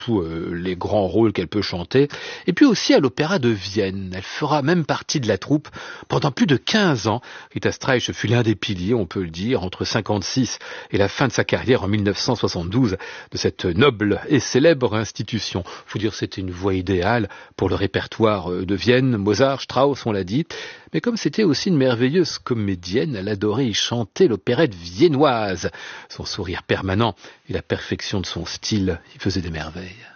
tous les grands rôles qu'elle peut chanter, et puis aussi à l'Opéra de Vienne. Elle fera même partie de la troupe pendant plus de 15 ans. Rita Streich fut l'un des piliers, on peut le dire, entre 56 et la fin de sa carrière en 1972 de cette noble et célèbre institution. Faut dire c'était une voix idéale pour le répertoire de Vienne, Mozart, Strauss, on l'a dit. Mais comme c'était aussi une merveilleuse comédienne, elle adorait y chanter l'opérette viennoise. Son sourire permanent et la perfection de son style y faisaient des merveilles.